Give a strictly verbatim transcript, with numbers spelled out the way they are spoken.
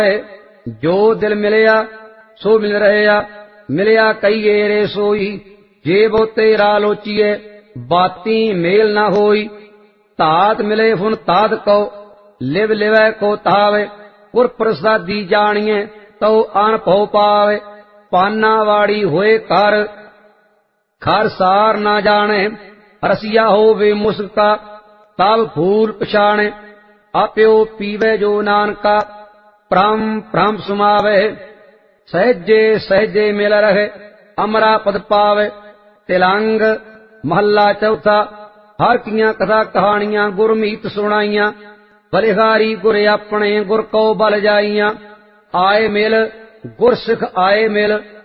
जो दिल मिलिया सो मिल रहया, मिलिया कईए रे सोई। जे वो तेरा लोचिए बाती मेल न होई। तात मिले फुन तात को लिव लिवै को तावे। पुर प्रसादी जानिए तो अन भो पावे। पाना वाड़ी होए कर खर सार ना जाने। रसिया होवे मुस्का तब भूल पछाणे। आप्यो पीवे जो नानका प्रम प्रम सुमावे। सहजे सहजे मिल रहे अमरा पद पावे। तिलंग महला चौथा। हर कियां कथा कहानियां गुरमीत सुनाइयां। बलिहारी गुर अपने गुर को बल जाइयां। आए मिल गुर सिख आए मिल